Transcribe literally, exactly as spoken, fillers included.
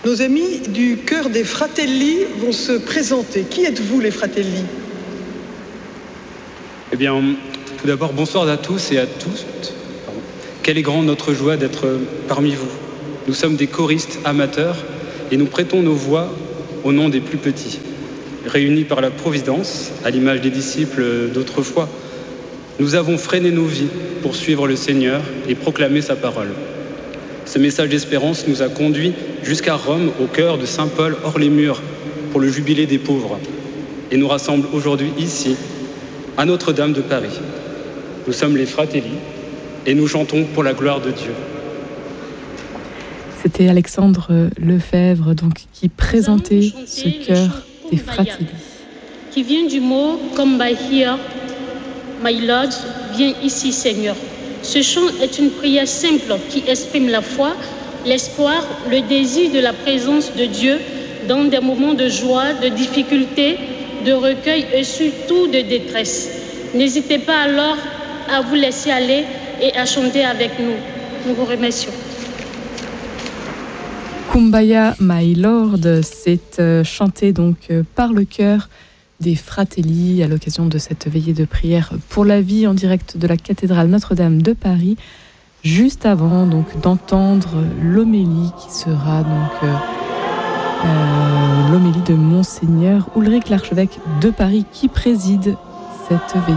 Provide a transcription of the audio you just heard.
Nos amis du chœur des Fratelli vont se présenter. Qui êtes-vous, les Fratelli ? Eh bien, tout d'abord, bonsoir à tous et à tous. Pardon. Quelle est grande notre joie d'être parmi vous. Nous sommes des choristes amateurs et nous prêtons nos voix au nom des plus petits. Réunis par la Providence, à l'image des disciples d'autrefois, nous avons freiné nos vies pour suivre le Seigneur et proclamer sa parole. Ce message d'espérance nous a conduits jusqu'à Rome, au cœur de Saint-Paul, hors les murs, pour le jubilé des pauvres, et nous rassemble aujourd'hui ici, à Notre-Dame de Paris. Nous sommes les Fratelli, et nous chantons pour la gloire de Dieu. C'était Alexandre Lefebvre donc, qui présentait ce chœur des Fratelli. Qui vient du mot « Come by here, my Lord », viens ici Seigneur. Ce chant est une prière simple qui exprime la foi, l'espoir, le désir de la présence de Dieu dans des moments de joie, de difficulté, de recueil et surtout de détresse. N'hésitez pas alors à vous laisser aller et à chanter avec nous. Nous vous remercions. Kumbaya My Lord, c'est euh, chanté donc euh, par le chœur des Fratelli à l'occasion de cette veillée de prière pour la vie en direct de la cathédrale Notre-Dame de Paris, juste avant donc d'entendre l'homélie qui sera donc euh, euh, l'homélie de Monseigneur Ulrich l'archevêque de Paris qui préside cette veillée.